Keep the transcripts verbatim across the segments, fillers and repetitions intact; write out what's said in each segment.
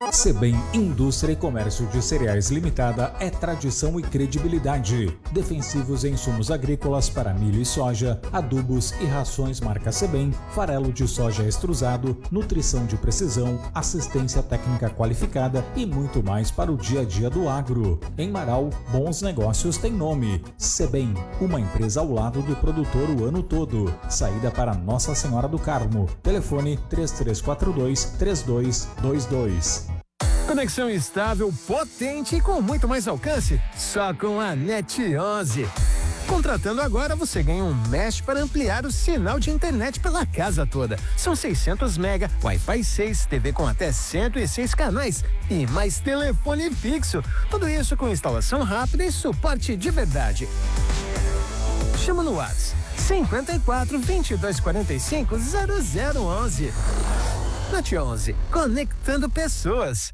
Sebem Indústria e Comércio de Cereais Limitada é tradição e credibilidade. Defensivos em insumos agrícolas para milho e soja, adubos e rações marca Sebem, farelo de soja extrusado, nutrição de precisão, assistência técnica qualificada e muito mais para o dia a dia do agro. Em Marau, bons negócios têm nome. Sebem, uma empresa ao lado do produtor o ano todo. Saída para Nossa Senhora do Carmo. Telefone três três quatro dois, três dois dois dois. Conexão estável, potente e com muito mais alcance, só com a NET onze. Contratando agora, você ganha um mesh para ampliar o sinal de internet pela casa toda. São seiscentos mega, Wi-Fi seis, T V com até cento e seis canais e mais telefone fixo. Tudo isso com instalação rápida e suporte de verdade. Chama no WhatsApp cinquenta e quatro, vinte e dois quarenta e cinco, zero zero onze. NET onze, conectando pessoas.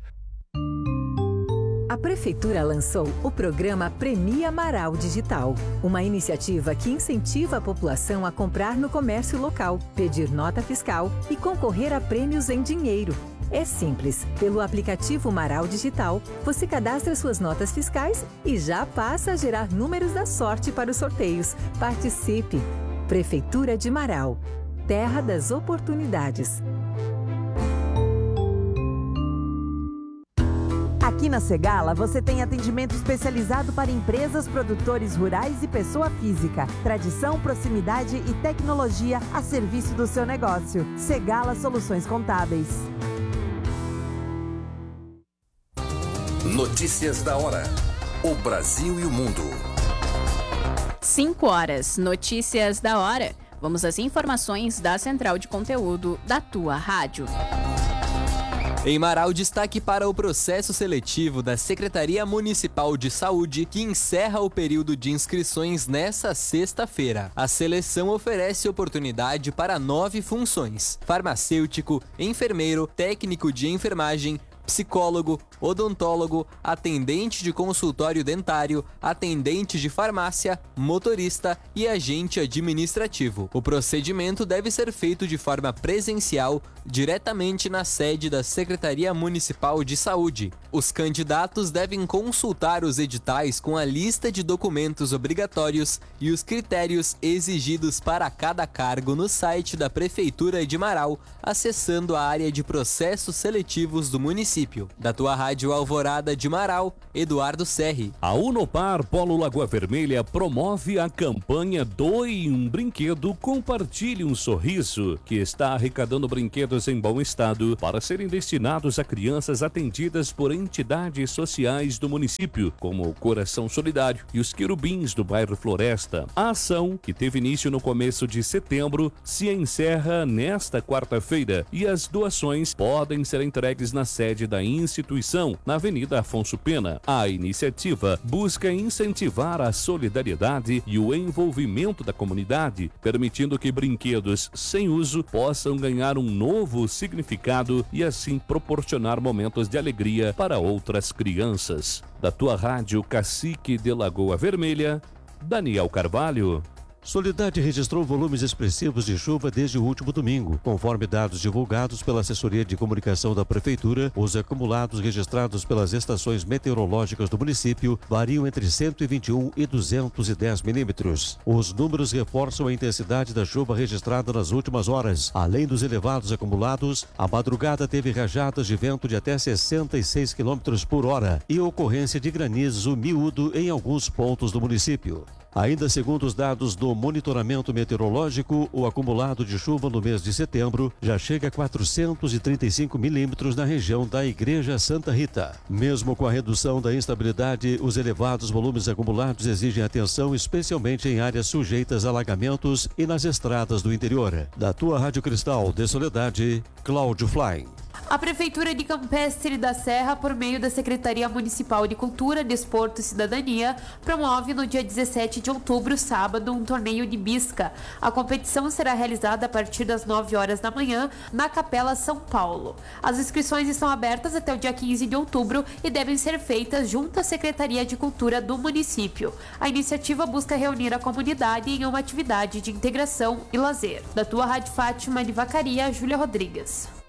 A Prefeitura lançou o programa Premia Marau Digital, uma iniciativa que incentiva a população a comprar no comércio local, pedir nota fiscal e concorrer a prêmios em dinheiro. É simples. Pelo aplicativo Marau Digital, você cadastra suas notas fiscais e já passa a gerar números da sorte para os sorteios. Participe! Prefeitura de Marau. Terra das oportunidades. Aqui na Segala, você tem atendimento especializado para empresas, produtores rurais e pessoa física. Tradição, proximidade e tecnologia a serviço do seu negócio. Segala Soluções Contábeis. Notícias da hora. O Brasil e o mundo. cinco horas. Notícias da hora. Vamos às informações da Central de Conteúdo da Tua Rádio. Em Marau, destaque para o processo seletivo da Secretaria Municipal de Saúde, que encerra o período de inscrições nesta sexta-feira. A seleção oferece oportunidade para nove funções: farmacêutico, enfermeiro, técnico de enfermagem, psicólogo, odontólogo, atendente de consultório dentário, atendente de farmácia, motorista e agente administrativo. O procedimento deve ser feito de forma presencial, diretamente na sede da Secretaria Municipal de Saúde. Os candidatos devem consultar os editais com a lista de documentos obrigatórios e os critérios exigidos para cada cargo no site da Prefeitura de Marau, acessando a área de processos seletivos do município. Da Tua Rádio Alvorada de Marau, Eduardo Serri. A Unopar Polo Lagoa Vermelha promove a campanha Doe um Brinquedo, Compartilhe um Sorriso, que está arrecadando brinquedos em bom estado para serem destinados a crianças atendidas por entidades sociais do município, como o Coração Solidário e os Querubins do bairro Floresta. A ação, que teve início no começo de setembro, se encerra nesta quarta-feira e as doações podem ser entregues na sede da instituição, na Avenida Afonso Pena. A iniciativa busca incentivar a solidariedade e o envolvimento da comunidade, permitindo que brinquedos sem uso possam ganhar um novo significado e assim proporcionar momentos de alegria para outras crianças. Da Tua Rádio Cacique de Lagoa Vermelha, Daniel Carvalho. Soledade registrou volumes expressivos de chuva desde o último domingo. Conforme dados divulgados pela Assessoria de Comunicação da Prefeitura, os acumulados registrados pelas estações meteorológicas do município variam entre cento e vinte e um e duzentos e dez milímetros. Os números reforçam a intensidade da chuva registrada nas últimas horas. Além dos elevados acumulados, a madrugada teve rajadas de vento de até sessenta e seis quilômetros por hora e ocorrência de granizo miúdo em alguns pontos do município. Ainda segundo os dados do monitoramento meteorológico, o acumulado de chuva no mês de setembro já chega a quatrocentos e trinta e cinco milímetros na região da Igreja Santa Rita. Mesmo com a redução da instabilidade, os elevados volumes acumulados exigem atenção, especialmente em áreas sujeitas a alagamentos e nas estradas do interior. Da Tua Rádio Cristal de Soledade, Cláudio Fly. A Prefeitura de Campestre da Serra, por meio da Secretaria Municipal de Cultura, Desporto e Cidadania, promove no dia dezessete de outubro, sábado, um torneio de bisca. A competição será realizada a partir das nove horas da manhã na Capela São Paulo. As inscrições estão abertas até o dia quinze de outubro e devem ser feitas junto à Secretaria de Cultura do município. A iniciativa busca reunir a comunidade em uma atividade de integração e lazer. Da Tua Rádio Fátima de Vacaria, Júlia Rodrigues.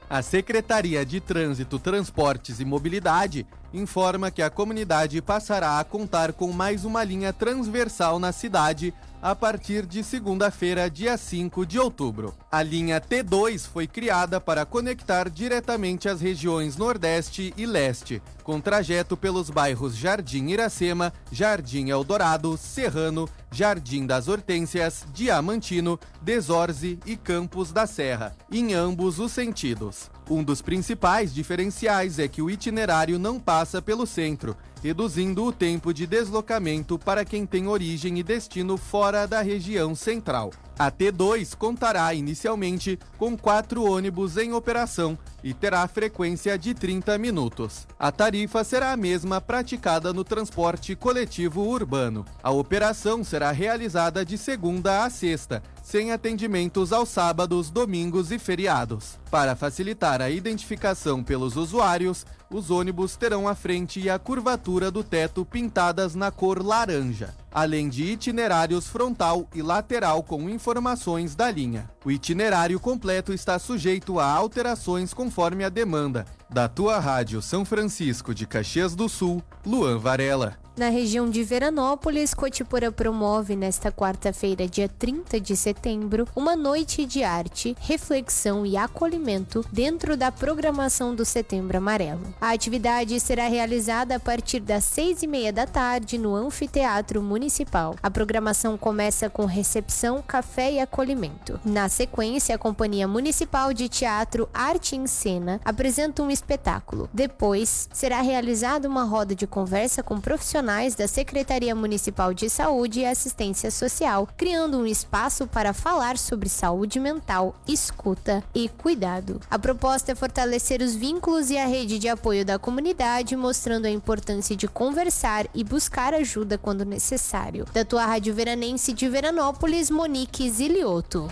A Secretaria de Trânsito, Transportes e Mobilidade informa que a comunidade passará a contar com mais uma linha transversal na cidade a partir de segunda-feira, dia cinco de outubro. A linha T dois foi criada para conectar diretamente as regiões Nordeste e Leste, com trajeto pelos bairros Jardim Iracema, Jardim Eldorado, Serrano, Jardim das Hortênsias, Diamantino, Desorze e Campos da Serra, em ambos os sentidos. Um dos principais diferenciais é que o itinerário não passa pelo centro, reduzindo o tempo de deslocamento para quem tem origem e destino fora da região central. A T dois contará inicialmente com quatro ônibus em operação e terá frequência de trinta minutos. A tarifa será a mesma praticada no transporte coletivo urbano. A operação será realizada de segunda a sexta, sem atendimentos aos sábados, domingos e feriados. Para facilitar a identificação pelos usuários, os ônibus terão a frente e a curvatura do teto pintadas na cor laranja, além de itinerários frontal e lateral com informações da linha. O itinerário completo está sujeito a alterações conforme a demanda. Da tua rádio São Francisco de Caxias do Sul, Luan Varela. Na região de Veranópolis, Cotiporã promove nesta quarta-feira, dia trinta de setembro, uma noite de arte, reflexão e acolhimento dentro da programação do Setembro Amarelo. A atividade será realizada a partir das seis e meia da tarde no Anfiteatro Municipal. A programação começa com recepção, café e acolhimento. Na sequência, a Companhia Municipal de Teatro Arte em Cena apresenta um espetáculo. Depois, será realizada uma roda de conversa com profissionais da Secretaria Municipal de Saúde e Assistência Social, criando um espaço para falar sobre saúde mental, escuta e cuidado. A proposta é fortalecer os vínculos e a rede de apoio da comunidade, mostrando a importância de conversar e buscar ajuda quando necessário. Da tua Rádio Veranense de Veranópolis, Monique Zilioto.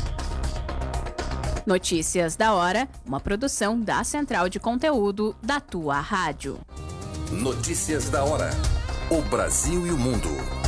Notícias da hora, uma produção da Central de Conteúdo da tua rádio. Notícias da hora. O Brasil e o mundo.